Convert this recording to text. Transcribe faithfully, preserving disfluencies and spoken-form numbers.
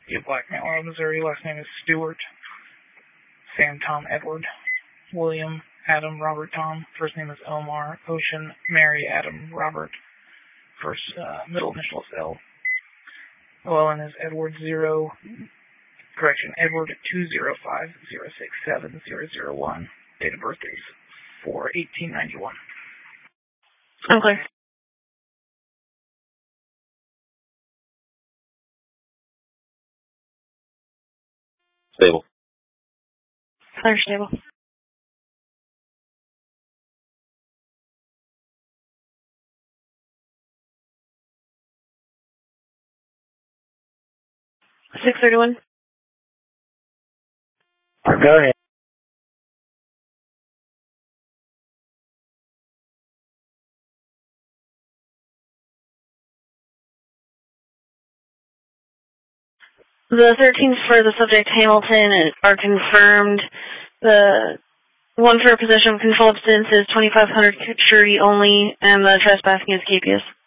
He of Blackmail, Missouri. Last name is Stewart. Sam Tom Edward. William Adam Robert Tom. First name is Omar. Ocean Mary Adam Robert. First uh, middle initial is L. O L N is Edward zero. Correction, Edward two zero five zero six seven zero zero one. Date of birth is four eighteen ninety one. I'm clear. Stable. Clear, stable. six thirty-one. Go ahead. The thirteens for the subject Hamilton are confirmed. The one for possession of controlled substance is twenty-five hundred surety only, and the trespassing is K P S.